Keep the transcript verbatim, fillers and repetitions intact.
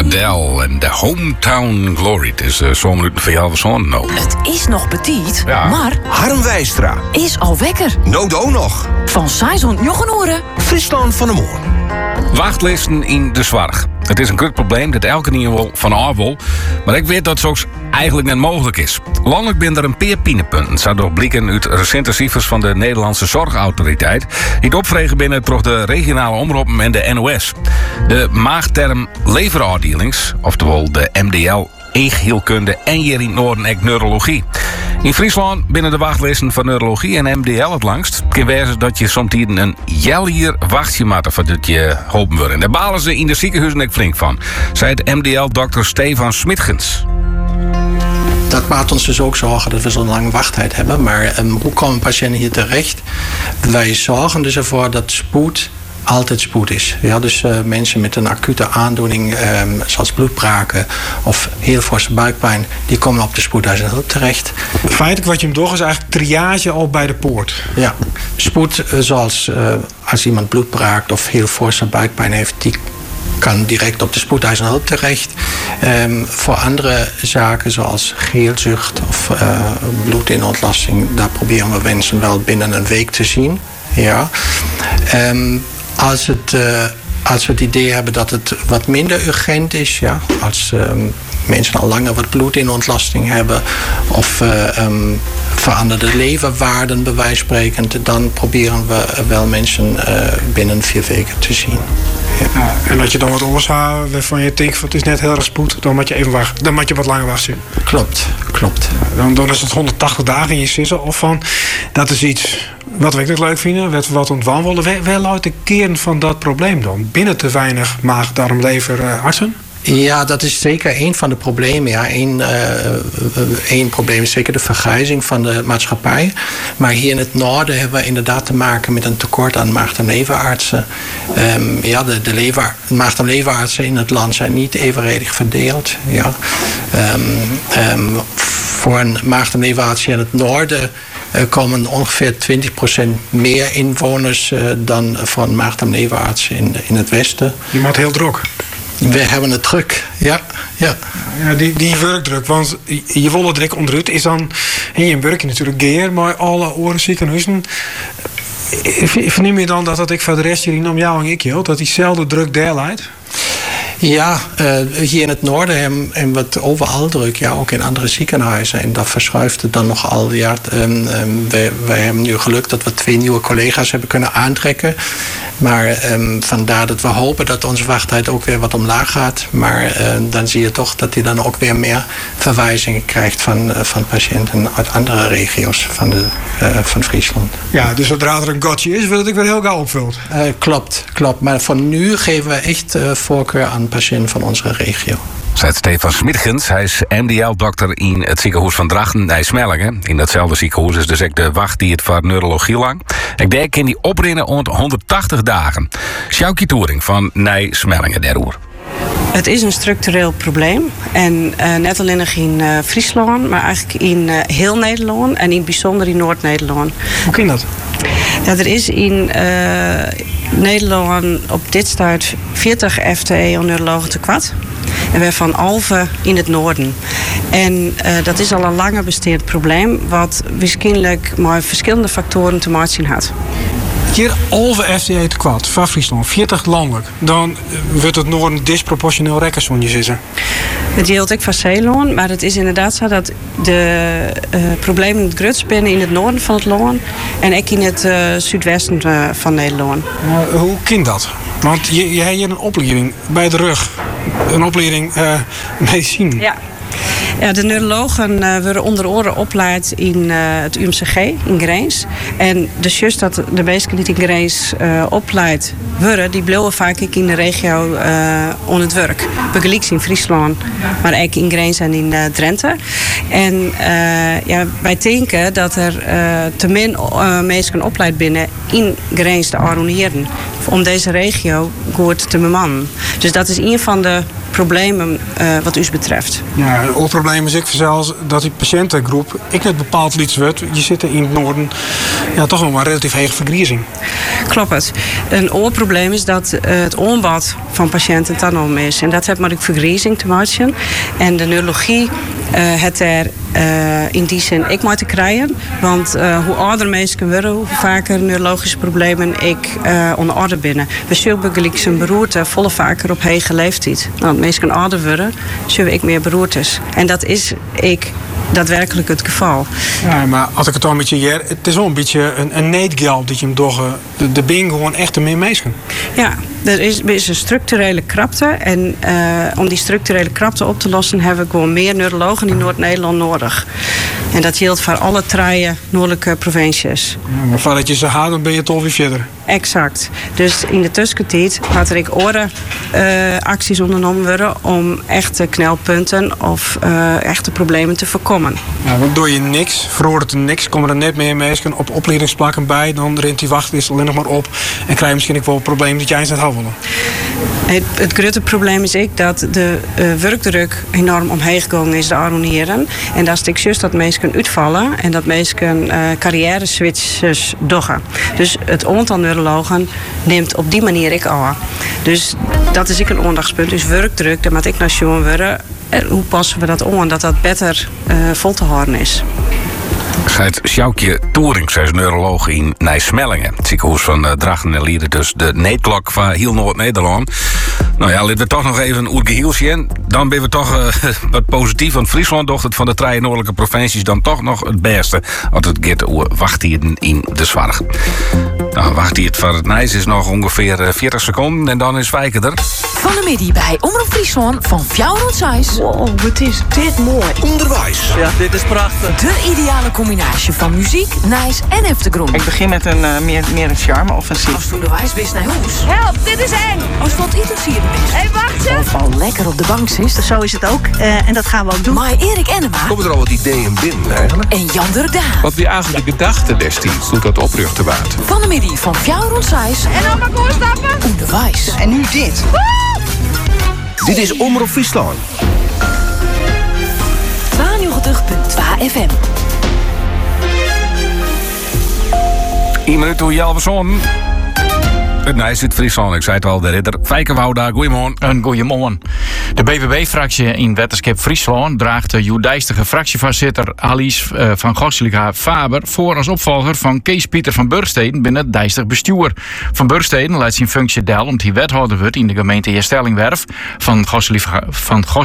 Adele en de Hometown Glory. Het is uh, zo'n minuten van jou van nou. Het is nog petit, ja. Maar... Harm Wijstra is al wekker. Nodo nog. Van Saison Jochenoren. Friesland van de Moor. Wachtlisten in de zorg. Het is een groot probleem dat elke nieuwe van af wil. Maar ik weet dat het zo eigenlijk net mogelijk is. Landelijk zijn er een paar pijnpunten. Zou toch blijken uit recente cijfers van de Nederlandse Zorgautoriteit. Die het opvregen binnen door de regionale omroepen en de N O S. De maagterm leverafdelings, oftewel de M D L, eegheelkunde en hier in het noorden ook neurologie. In Friesland binnen de wachtlijsten van neurologie en M D L het langst. Kan wijzen dat je soms een jaar wachtje maakt voordat je geholpen wordt. En daar balen ze in de ziekenhuizen ook flink van. Zei het M D L-dokter Stefan Smitgens. Dat maakt ons dus ook zorgen dat we zo'n lange wachttijd hebben. Maar um, hoe komen patiënten hier terecht? Wij zorgen dus ervoor dat spoed altijd spoed is. Ja, dus uh, mensen met een acute aandoening, um, zoals bloedbraken of heel forse buikpijn, die komen op de spoedeisende hulp terecht. Feitelijk wat je hem door is eigenlijk triage al bij de poort. Ja, spoed uh, zoals uh, als iemand bloedbraakt of heel forse buikpijn heeft, die kan direct op de spoedeisende hulp terecht. Um, voor andere zaken zoals geelzucht of uh, bloedinontlasting, daar proberen we mensen wel binnen een week te zien. Ja. Um, als, het, uh, als we het idee hebben dat het wat minder urgent is, ja, als um, mensen al langer wat bloedinontlasting hebben of uh, um, veranderde leverwaarden bij wijze van spreken, dan proberen we wel mensen uh, binnen vier weken te zien. Ja. Ja, en dat je dan wat oorzaak waarvan je denkt het is net heel erg spoed, dan moet je even wachten, dan moet je wat langer wachten. Klopt, klopt. Dan, dan is het honderdtachtig dagen in je sissen of van dat is iets wat we ook leuk vinden, wat we wat ontwandelen. Wel, wel uit de kern van dat probleem dan? Binnen te weinig maag, darm, lever, uh, artsen? Ja, dat is zeker een van de problemen. Ja. Eén uh, probleem is zeker de vergrijzing van de maatschappij. Maar hier in het noorden hebben we inderdaad te maken met een tekort aan maag- en leverartsen. Um, ja, de, de lever, maag- en leverartsen in het land zijn niet evenredig verdeeld. Ja. Um, um, voor een maag- en leverarts in het noorden Er komen ongeveer twintig procent meer inwoners uh, dan van maag- en leverarts in, in het westen. Je maakt heel druk. We hebben het druk, ja. ja. ja die, die werkdruk, want je volle druk onderuit is dan... En je werkt natuurlijk geer, maar alle oren ziekenhuizen... Verneem je dan dat dat ik voor de rest hier om jou en ik, joh, dat diezelfde druk daar leidt? Ja, uh, hier in het noorden hebben, hebben we het overal druk. Ja, ook in andere ziekenhuizen. En dat verschuift het dan nogal. Ja, um, um, wij, wij hebben nu geluk dat we twee nieuwe collega's hebben kunnen aantrekken. Maar um, vandaar dat we hopen dat onze wachttijd ook weer wat omlaag gaat. Maar uh, dan zie je toch dat hij dan ook weer meer verwijzingen krijgt van, uh, van patiënten uit andere regio's van, de, uh, van Friesland. Ja, dus zodra er een gotje is, wil het ik weer heel gauw opvult. Uh, klopt, klopt. Maar voor nu geven we echt uh, voorkeur aan patiënten van onze regio. Zegt Stefan Smitgens. Hij is M D L-dokter in het ziekenhuis van Drachten, Nijsmellingen. In datzelfde ziekenhuis is dus ook de wacht die het voor neurologie lang. Ik denk in die oprinnen onder honderdtachtig dagen. Sjoukje Toering van Nijsmellingen daarover. Het is een structureel probleem. En uh, net alleen in uh, Friesland, maar eigenlijk in uh, heel Nederland en in het bijzonder in Noord-Nederland. Hoe kan dat? Ja, er is in uh, Nederland op dit start veertig F T E-neurologen te kwad. En waarvan halve in het noorden. En uh, dat is al een langer besteed probleem, wat waarschijnlijk met verschillende factoren te maken had. Hier halve F T E te kwad, van Friesland, veertig landelijk. Dan wordt het noorden disproportioneel rekkersonje zitten. Het geldt ook van Zeeland, maar het is inderdaad zo dat de uh, problemen in het Gruts binnen in het noorden van het land en ook in het uh, zuidwesten uh, van Nederland. Uh, hoe kan dat? Want je, je hebt hier een opleiding bij de rug, een opleiding uh, medicine. Ja. Ja, de neurologen uh, worden onder oren opgeleid in uh, het U M C G in Grains. En de just dat de meesten die in Grains uh, opgeleid worden, die blijven vaak in de regio uh, on het werk. Begelijks in Friesland, maar ook in Grains en in uh, Drenthe. En uh, ja, wij denken dat er uh, te min uh, mensen opgeleid binnen in Grains te arronderen om deze regio goed te bemannen. Dus dat is een van de problemen uh, wat u betreft. Ja, een oorprobleem is ik zelfs dat die patiëntengroep ik net bepaald iets wordt. Je zit in het noorden ja, toch nog maar relatief hege vergrijzing. Klopt het. Een oorprobleem is dat uh, het oorbad van patiënten dan om is. En dat heeft met vergrijzing te maken. En de neurologie uh, het er uh, in die zin ik moet te krijgen. Want uh, hoe ouder mensen worden, hoe vaker neurologische problemen ik uh, onder orde binnen. We zullen gelijk zijn beroerte volle vaker op hege leeftijd. Nou, als mensen ouder worden, zullen ik meer beroertes. En dat is ik daadwerkelijk het geval. Ja, maar als ik het dan een beetje hier, het is wel een beetje een, een neetgeld dat je hem toch de, de bing gewoon echt meer meesken. Ja, er is, er is een structurele krapte en uh, om die structurele krapte op te lossen hebben we gewoon meer neurologen in Noord-Nederland nodig. En dat geldt voor alle drie noordelijke provincies. Ja, maar voordat je ze haalt, dan ben je toch weer verder. Exact. Dus in de tussentijd had er ik oren uh, acties ondernomen worden om echte knelpunten of uh, echte problemen te voorkomen. Ja, want doe je niks, verhoort er niks, komen er net meer mensen op opleidingsplakken bij, dan rent die wachtlijst alleen nog maar op en krijg je misschien ook wel problemen dat jij eens net had willen. Het, het grote probleem is ik dat de uh, werkdruk enorm omheen gegaan is de aronieren. En dat is het juist dat mensen uitvallen en dat mensen uh, carrière switches doggen. Dus het aantal neurologen neemt op die manier ik aan. Dus dat is ik een aandachtspunt. Dus werkdruk, daar moet ik naar schoon worden. Hoe passen we dat aan dat dat beter uh, vol te houden is? Geit Sjoukje Toering, zij is neuroloog in Nijsmellingen. Het ziekenhuis van uh, Drachten en Lieren, dus de neetklok van heel Noord-Nederland. Nou ja, laten we toch nog even een gehiel zien. Dan ben we toch uh, wat positief. Want Friesland docht het van de drie noordelijke provincies dan toch nog het beste. Want het gaat over wachttijden in de Zwarg. Nou, wachttijd van het Nijs is nog ongeveer uh, veertig seconden en dan is Wijken er. Van de middag bij Omroep Friesland van vier tot zes. Wow, wat is dit mooi. Onderwijs. Ja, dit is prachtig. De ideale combinatie van muziek, Nijs en Eftegroen. Ik begin met een uh, meer, meer een charme-offensief. Als toen de wijs best naar huis. Help, dit is eng. Als wat iets hier best. Hé, hey, wacht ze. Of al lekker op de bank zit. Zo is het ook. Uh, en dat gaan we ook doen. Maar Erik Enema. Komen er al wat ideeën binnen eigenlijk? En Jan Derdaan. Wat wie eigenlijk de gedachte destijds doet dat opricht te waard. Van de middag van vier tot zes. En dan maar doorstappen. Om de wijs. En nu dit. Dit is Omroep Friesland. tweeënnegentig komma twee F M. Een minuut hoe Jalverson. Het Nijs zit Friesland, ik zei het al, de ridder. Fijke Wouda, goeiemorgen. Een goeiemorgen. De B V B-fractie in Wetenschap Friesland draagt de joedijstige fractievoorzitter Alice uh, van Gosseliga Faber voor als opvolger van Kees Pieter van Burgsteden binnen het dijstig bestuur. Van Burgsteden laat zijn functie deel omdat hij wethouder wordt in de gemeente Herstellingwerf van Gosseliga van